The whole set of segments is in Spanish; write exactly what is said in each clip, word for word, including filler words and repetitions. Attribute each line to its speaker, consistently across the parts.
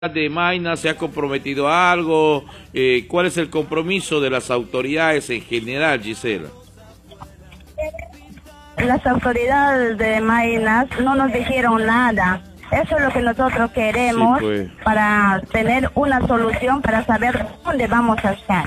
Speaker 1: de Maynas se ha comprometido a algo? Eh, ¿Cuál es el compromiso de las autoridades en general, Gisela?
Speaker 2: Las autoridades de Maynas no nos dijeron nada. Eso es lo que nosotros queremos, sí, pues, para tener una solución, para saber dónde vamos a estar.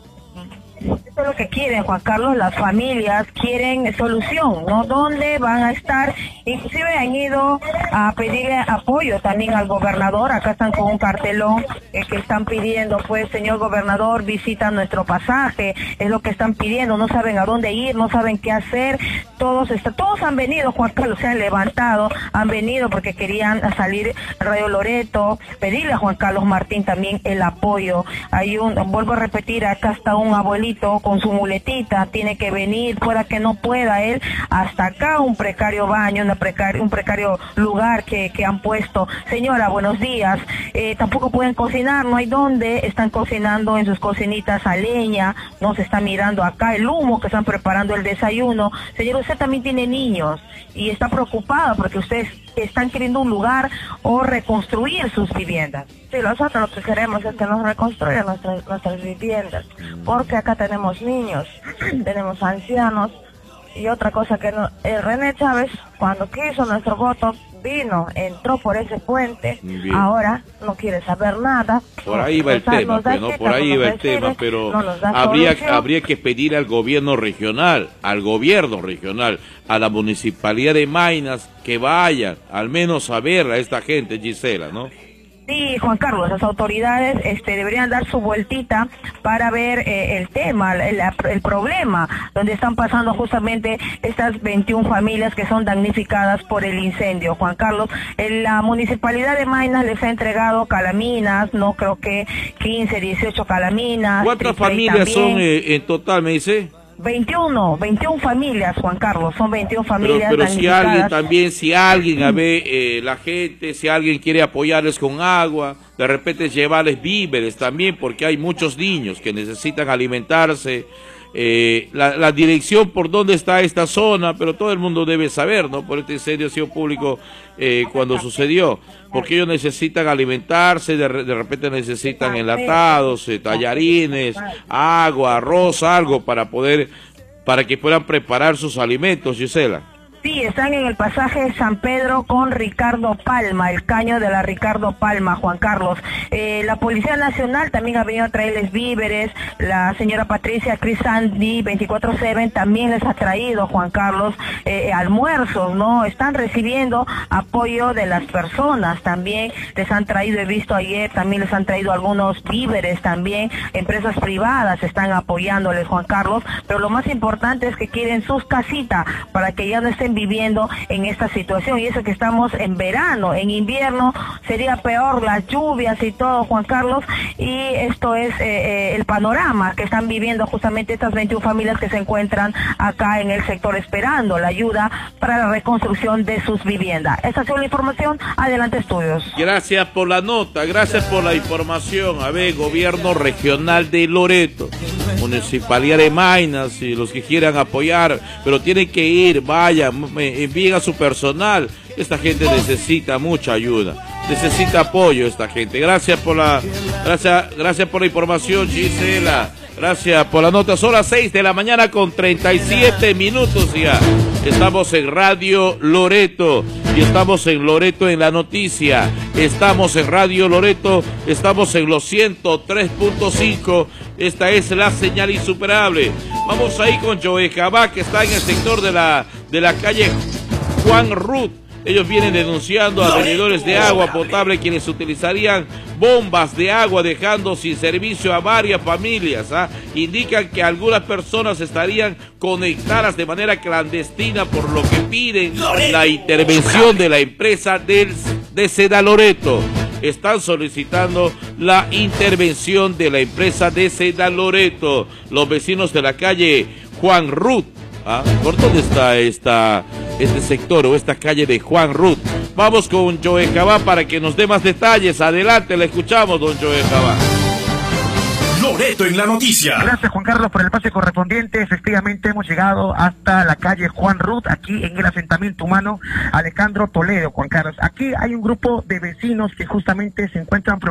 Speaker 2: Eso es lo que quieren, Juan Carlos, las familias quieren solución, ¿no? ¿Dónde van a estar? Inclusive han ido a pedirle apoyo también al gobernador. Acá están con un cartelón eh, que están pidiendo, pues, señor gobernador, visita nuestro pasaje. Es lo que están pidiendo, no saben a dónde ir, no saben qué hacer. Todos está, todos han venido, Juan Carlos, se han levantado, han venido porque querían salir Radio Loreto, pedirle a Juan Carlos Martín también el apoyo. Hay un, vuelvo a repetir, acá está un abuelito con su muletita, tiene que venir, pueda que no pueda él, hasta acá un precario baño, una precario, un precario lugar que, que han puesto. Señora, buenos días, eh, tampoco pueden cocinar, no hay dónde, están cocinando en sus cocinitas a leña, no se está mirando acá el humo que están preparando el desayuno. Señor, usted también tiene niños y está preocupado porque ustedes están queriendo un lugar o reconstruir sus viviendas. Sí, nosotros lo que queremos es que nos reconstruyan nuestras, nuestras viviendas, porque acá tenemos niños, tenemos ancianos, y otra cosa que no, el René Chávez, cuando quiso nuestro voto, vino, entró por ese puente, bien, ahora no quiere saber nada.
Speaker 1: Por ahí va el tema, pues, ¿no? Por ahí va el tema, pero habría, habría que pedir al gobierno regional, al gobierno regional, a la municipalidad de Maynas, que vayan, al menos a ver a esta gente, Gisela, ¿no?
Speaker 2: Sí, Juan Carlos, las autoridades este, deberían dar su vueltita para ver eh, el tema, el, el problema, donde están pasando justamente estas veintiuna familias que son damnificadas por el incendio. Juan Carlos, en la municipalidad de Maynas les ha entregado calaminas, no creo que quince, dieciocho calaminas.
Speaker 1: ¿Cuántas familias son eh, en total, me dice?
Speaker 2: veintiuna, veintiuna familias, Juan Carlos, son veintiuna familias.
Speaker 1: Pero, pero si alguien también, si alguien, a ver, eh, la gente, si alguien quiere apoyarles con agua, de repente llevarles víveres también, porque hay muchos niños que necesitan alimentarse. Eh, la, la dirección por dónde está esta zona, pero todo el mundo debe saber, ¿no? Por este incendio ha sido público eh, cuando sucedió, porque ellos necesitan alimentarse, de, de repente necesitan enlatados, eh, tallarines, agua, arroz, algo para poder, para que puedan preparar sus alimentos, Gisela.
Speaker 2: Sí, están en el pasaje San Pedro con Ricardo Palma, el caño de la Ricardo Palma, Juan Carlos. Eh, la Policía Nacional también ha venido a traerles víveres, la señora Patricia Crisandi, veinticuatro siete, también les ha traído, Juan Carlos, eh, almuerzos, ¿no? Están recibiendo apoyo de las personas, también les han traído, he visto ayer, también les han traído algunos víveres también, empresas privadas están apoyándoles, Juan Carlos, pero lo más importante es que quieren sus casitas para que ya no estén viviendo en esta situación, y eso que estamos en verano, en invierno sería peor, las lluvias y todo, Juan Carlos, y esto es eh, eh, el panorama que están viviendo justamente estas veintiuna familias que se encuentran acá en el sector esperando la ayuda para la reconstrucción de sus viviendas. Esta ha sido la información, adelante estudios.
Speaker 1: Gracias por la nota, gracias por la información. A ver, gobierno regional de Loreto, municipalidad de Maynas, y los que quieran apoyar, pero tienen que ir, vayan, envíen a su personal. Esta gente necesita mucha ayuda, necesita apoyo esta gente. Gracias por la, gracias, gracias por la información, Gisela. Gracias por la nota. Son las seis de la mañana con treinta y siete minutos ya. Estamos en Radio Loreto y estamos en Loreto en la noticia. Estamos en Radio Loreto, estamos en los ciento tres punto cinco. Esta es la señal insuperable. Vamos ahí con Joe Cabá, que está en el sector de la, de la calle Juan Ruth. Ellos vienen denunciando a vendedores de agua potable quienes utilizarían bombas de agua dejando sin servicio a varias familias. ¿ah? Indican que algunas personas estarían conectadas de manera clandestina, por lo que piden la intervención de la empresa del, de Seda Loreto. Están solicitando la intervención de la empresa de Seda Loreto. Los vecinos de la calle Juan Ruth. ¿Ah? ¿Por dónde está esta, este sector o esta calle de Juan Ruth? Vamos con Joe Cabá para que nos dé más detalles. Adelante, le escuchamos, don Joe Cabá.
Speaker 3: Loreto en la noticia.
Speaker 4: Gracias, Juan Carlos, por el pase correspondiente. Efectivamente hemos llegado hasta la calle Juan Ruth, aquí en el asentamiento humano Alejandro Toledo, Juan Carlos. Aquí hay un grupo de vecinos que justamente se encuentran